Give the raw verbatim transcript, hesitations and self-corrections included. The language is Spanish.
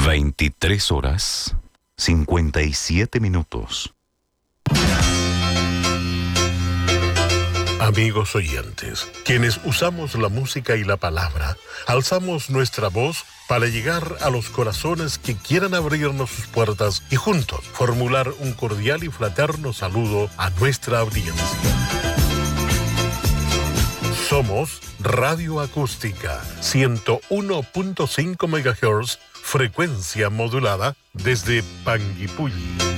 veintitrés horas, cincuenta y siete minutos. Amigos oyentes, quienes usamos la música y la palabra, alzamos nuestra voz para llegar a los corazones que quieran abrirnos sus puertas y juntos formular un cordial y fraterno saludo a nuestra audiencia. Somos Radio Acústica, ciento uno punto cinco megahertz, frecuencia modulada desde Panguipulli.